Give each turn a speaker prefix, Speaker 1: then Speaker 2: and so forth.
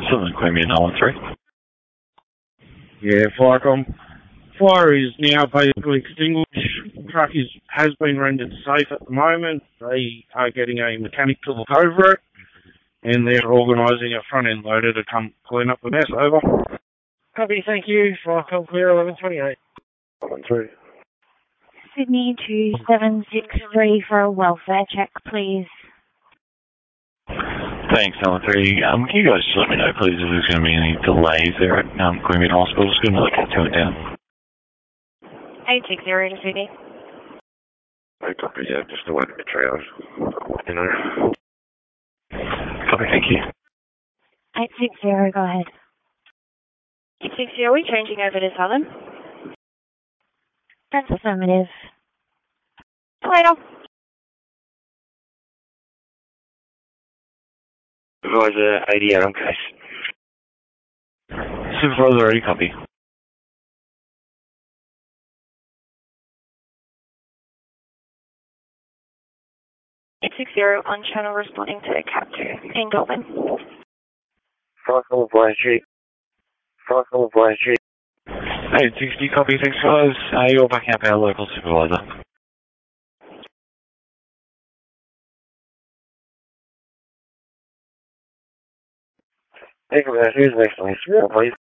Speaker 1: Southern Queanbeyan 913.
Speaker 2: Yeah, Firecom. Fire is now basically extinguished. Truck has been rendered safe at the moment. They are getting a mechanic to look over it, and they're organising a front-end loader to come clean up the mess. Over. Copy, thank you. Firecom clear 1128.
Speaker 3: 13.
Speaker 4: Sydney 2763 for a welfare check, please.
Speaker 1: Thanks, 913. Can you guys just let me know, please, if there's going to be any delays there at Queanbeyan Hospital? Just going to look into it down.
Speaker 4: 860 to Sydney.
Speaker 3: I copy, yeah, just the way to triage. You know.
Speaker 1: Copy, thank you.
Speaker 4: 860, go ahead.
Speaker 5: 860, are we changing over to Southern?
Speaker 4: That's affirmative.
Speaker 5: Later.
Speaker 3: Supervisor 88 on case.
Speaker 1: Supervisor, ready, copy.
Speaker 5: 860 on channel responding to Cap 2 in Goulburn.
Speaker 3: Firecom YG. Firecom YG.
Speaker 1: 860, copy, thanks guys. You're backing up our local supervisor.
Speaker 3: Hey, who's next? Please.